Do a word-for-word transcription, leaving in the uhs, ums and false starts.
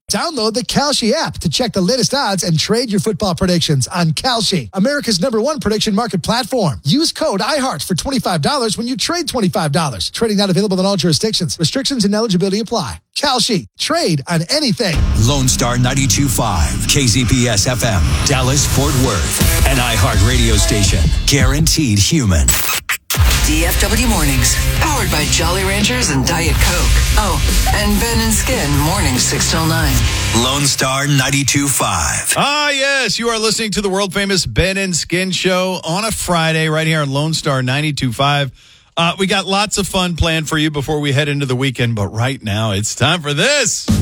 Download the Kalshi app to check the latest odds and trade your football predictions on Kalshi, America's number one prediction market platform. Use code iHeart for twenty-five dollars when you trade twenty-five dollars. Trading not available in all jurisdictions. Restrictions and eligibility apply. Kalshi. Trade on anything. Lone Star ninety-two point five, K Z P S F M, Dallas, Fort Worth. An iHeart radio station. Guaranteed human. D F W Mornings, powered by Jolly Ranchers and Diet Coke. Oh, and Ben and Skin, mornings six till nine. Lone Star ninety-two point five. Ah, yes, you are listening to the world-famous Ben and Skin show on a Friday right here on Lone Star ninety-two point five. Uh, we got lots of fun planned for you before we head into the weekend, but right now it's time for this.